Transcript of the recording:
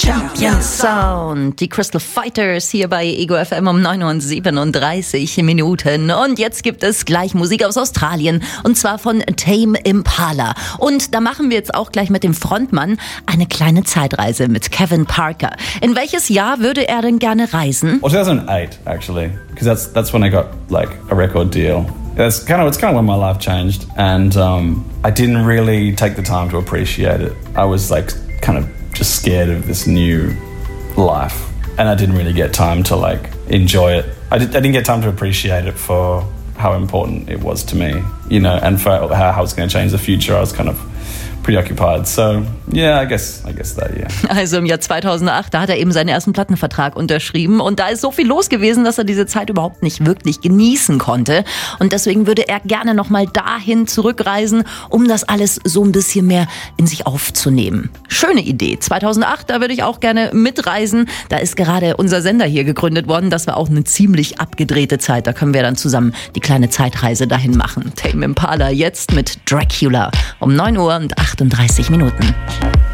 Champion Sound. Die Crystal Fighters hier bei Ego FM um 9:37 Und jetzt gibt es gleich Musik aus Australien. Und zwar von Tame Impala. Und da machen wir jetzt auch gleich mit dem Frontmann eine kleine Zeitreise mit Kevin Parker. In welches Jahr würde er denn gerne reisen? Well, 2008 actually, because that's when I got like a record deal. It's kind of when my life changed, and I didn't really take the time to appreciate it. I was like kind of just scared of this new life, and I didn't really get time to like enjoy it. I didn't get time to appreciate it for how important it was to me, you know, and for how it's going to change the future. I was kind of preoccupied. So, yeah, I guess that, yeah. Also im Jahr 2008, da hat er eben seinen ersten Plattenvertrag unterschrieben und da ist so viel los gewesen, dass er diese Zeit überhaupt nicht wirklich genießen konnte. Und deswegen würde er gerne nochmal dahin zurückreisen, um das alles so ein bisschen mehr in sich aufzunehmen. Schöne Idee. 2008, da würde ich auch gerne mitreisen. Da ist gerade unser Sender hier gegründet worden. Das war auch eine ziemlich abgedrehte Zeit. Da können wir dann zusammen die kleine Zeitreise dahin machen. Tame Impala jetzt mit Dracula um 9:38